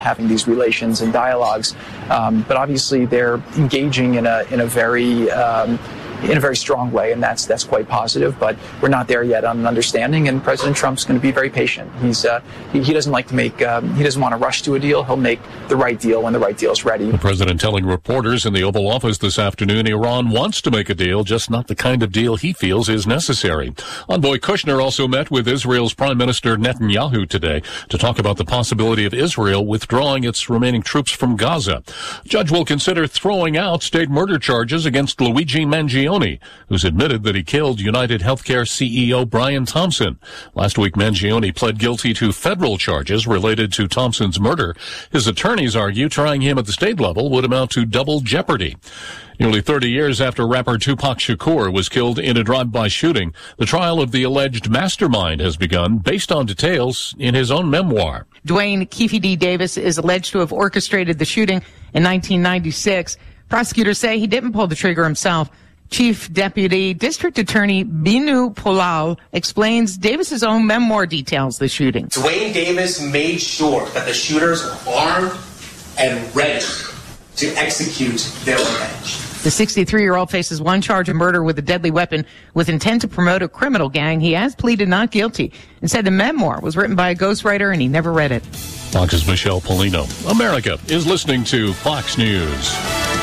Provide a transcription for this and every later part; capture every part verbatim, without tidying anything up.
having these relations and dialogues. Um, but obviously they're engaging in a in a very um, in a very strong way, and that's that's quite positive. But we're not there yet on an understanding, and President Trump's going to be very patient. He's uh, he, he doesn't like to make um, he doesn't want to rush to a deal. He'll make the right deal when the right deal is ready. The president telling reporters in the Oval Office this afternoon Iran wants to make a deal, just not the kind of deal he feels is necessary. Envoy Kushner also met with Israel's Prime Minister Netanyahu today to talk about the possibility of Israel withdrawing its remaining troops from Gaza. Judge will consider throwing out state murder charges against Luigi Mangione, who's admitted that he killed United Healthcare C E O Brian Thompson. Last week, Mangione pled guilty to federal charges related to Thompson's murder. His attorneys argue trying him at the state level would amount to double jeopardy. Nearly thirty years after rapper Tupac Shakur was killed in a drive-by shooting, the trial of the alleged mastermind has begun based on details in his own memoir. Dwayne Keefe D. Davis is alleged to have orchestrated the shooting in nineteen ninety-six. Prosecutors say he didn't pull the trigger himself. Chief Deputy District Attorney Binu Polal explains Davis's own memoir details the shooting. Dwayne Davis made sure that the shooters were armed and ready to execute their revenge. The sixty-three-year-old faces one charge of murder with a deadly weapon with intent to promote a criminal gang. He has pleaded not guilty and said the memoir was written by a ghostwriter and he never read it. Fox's Michelle Polino. America is listening to Fox News.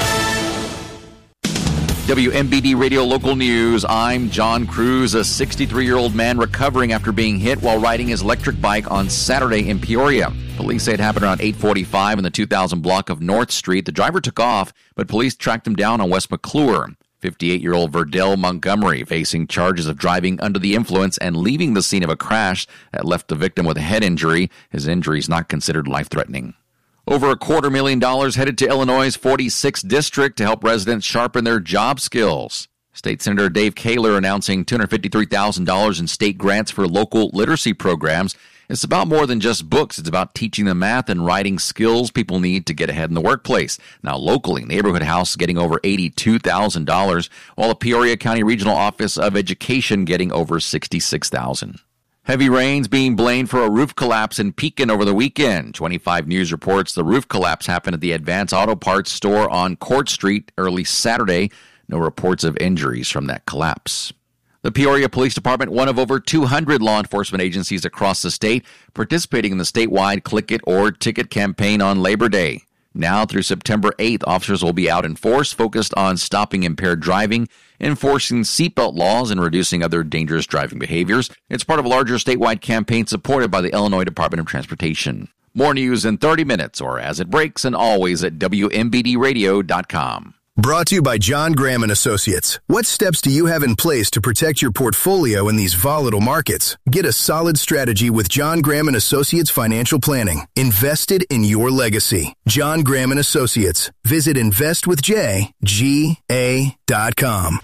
W M B D Radio Local News. I'm John Cruz. A sixty-three-year-old man recovering after being hit while riding his electric bike on Saturday in Peoria. Police say it happened around eight forty-five in the two thousand block of North Street. The driver took off, but police tracked him down on West McClure. fifty-eight-year-old Verdell Montgomery facing charges of driving under the influence and leaving the scene of a crash that left the victim with a head injury. His injury is not considered life-threatening. Over a quarter million dollars headed to Illinois' forty-sixth district to help residents sharpen their job skills. State Senator Dave Kaler announcing two hundred fifty-three thousand dollars in state grants for local literacy programs. It's about more than just books. It's about teaching the math and writing skills people need to get ahead in the workplace. Now, locally, Neighborhood House getting over eighty-two thousand dollars, while the Peoria County Regional Office of Education getting over sixty-six thousand dollars. Heavy rains being blamed for a roof collapse in Pekin over the weekend. twenty-five News reports the roof collapse happened at the Advance Auto Parts store on Court Street early Saturday. No reports of injuries from that collapse. The Peoria Police Department, one of over two hundred law enforcement agencies across the state, participating in the statewide Click It or Ticket campaign on Labor Day. Now through September eighth, officers will be out in force, focused on stopping impaired driving, enforcing seatbelt laws, and reducing other dangerous driving behaviors. It's part of a larger statewide campaign supported by the Illinois Department of Transportation. More news in thirty minutes or as it breaks, and always at W M B D radio dot com. Brought to you by John Graham and Associates. What steps do you have in place to protect your portfolio in these volatile markets? Get a solid strategy with John Graham and Associates Financial Planning. Invested in your legacy. John Graham and Associates. Visit invest with j g a dot com.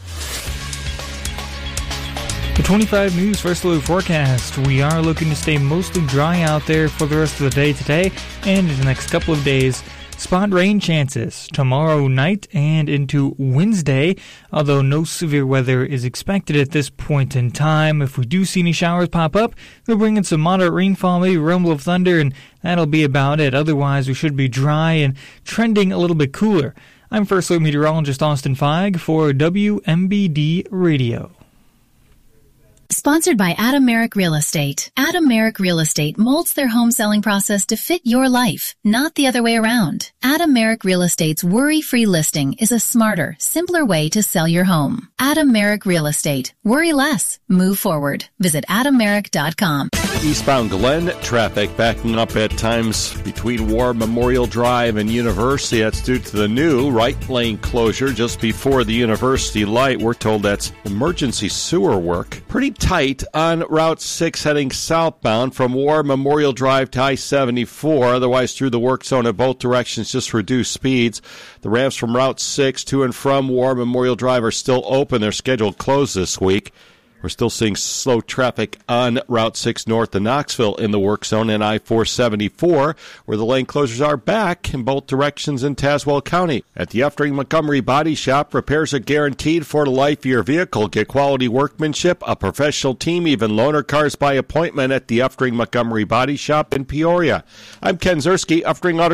The twenty-five News First Look forecast. We are looking to stay mostly dry out there for the rest of the day today and in the next couple of days. Spot rain chances tomorrow night and into Wednesday, although no severe weather is expected at this point in time. If we do see any showers pop up, they'll bring in some moderate rainfall, maybe rumble of thunder, and that'll be about it. Otherwise, we should be dry and trending a little bit cooler. I'm First Look meteorologist Austin Feig for W M B D Radio. Sponsored by Adam Merrick Real Estate. Adam Merrick Real Estate molds their home selling process to fit your life, not the other way around. Adam Merrick Real Estate's worry-free listing is a smarter, simpler way to sell your home. Adam Merrick Real Estate. Worry less. Move forward. Visit adam merrick dot com. Eastbound Glen traffic backing up at times between War Memorial Drive and University. That's due to the new right lane closure just before the University light. We're told that's emergency sewer work. Pretty tight on Route six heading southbound from War Memorial Drive to I seventy-four. Otherwise, through the work zone in both directions, just reduced speeds. The ramps from Route six to and from War Memorial Drive are still open. They're scheduled closed this week. We're still seeing slow traffic on Route six north to Knoxville in the work zone and I four seventy-four, where the lane closures are back in both directions in Tazewell County. At the Uftring Montgomery Body Shop, repairs are guaranteed for the life of your vehicle. Get quality workmanship, a professional team, even loaner cars by appointment at the Uftring Montgomery Body Shop in Peoria. I'm Ken Zerski, Uftring Auto